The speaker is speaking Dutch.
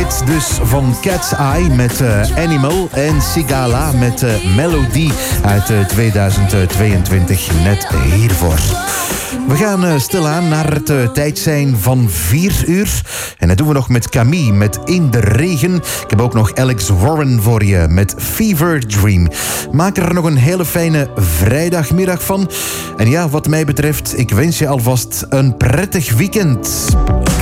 hit dus van Cat's Eye met Animal en Sigala met Melody uit 2022, net hiervoor. We gaan stilaan naar het tijdsein van 4 uur. En dat doen we nog met Camille met In de Regen. Ik heb ook nog Alex Warren voor je met Fever Dream. Maak er nog een hele fijne vrijdagmiddag van. En ja, wat mij betreft, ik wens je alvast een prettig weekend.